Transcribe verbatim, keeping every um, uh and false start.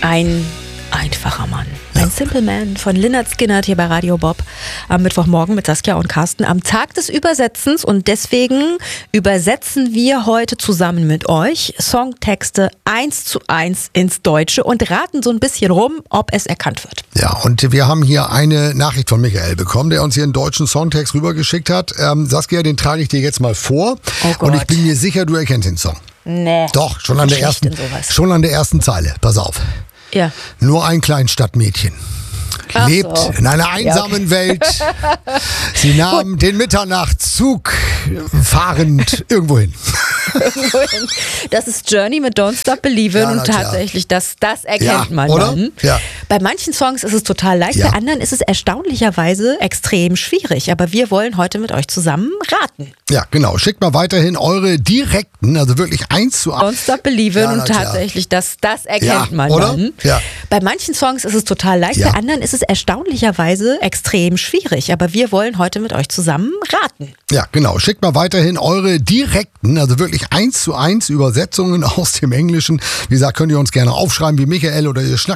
Ein einfacher Mann. Ein Simple Man von Lynyrd Skynyrd hier bei Radio Bob am Mittwochmorgen mit Saskia und Carsten am Tag des Übersetzens, und deswegen übersetzen wir heute zusammen mit euch Songtexte eins zu eins ins Deutsche und raten so ein bisschen rum, ob es erkannt wird. Ja, und wir haben hier eine Nachricht von Michael bekommen, der uns hier einen deutschen Songtext rübergeschickt hat. Ähm, Saskia, den trage ich dir jetzt mal vor. Oh Gott. Und ich bin mir sicher, du erkennst den Song. Nee. Doch, schon an der Schlecht ersten, in sowas. schon an der ersten Zeile. Pass auf. Ja. Nur ein Kleinstadtmädchen Ach lebt so. in einer einsamen Ja, okay. Welt. Sie nahm den Mitternachtszug fahrend irgendwo hin. Das ist Journey mit Don't Stop Believin', Ja, na und klar. tatsächlich, das, das erkennt Ja, man oder? dann. Ja. Bei manchen Songs ist es total leicht, Ja. bei anderen ist es erstaunlicherweise extrem schwierig. Aber wir wollen heute mit euch zusammen raten. Ja, genau. Schickt mal weiterhin eure direkten, also wirklich eins zu Don't eins. Stop Believin', Ja, na und klar. tatsächlich, das, das erkennt Ja, man oder? dann. Ja. Bei manchen Songs ist es total leicht, Ja. bei anderen ist es erstaunlicherweise extrem schwierig. Aber wir wollen heute mit euch zusammen raten. Ja, genau. Schickt mal weiterhin eure direkten, also wirklich eins zu eins Übersetzungen aus dem Englischen. Wie gesagt, könnt ihr uns gerne aufschreiben wie Michael, oder ihr schnackt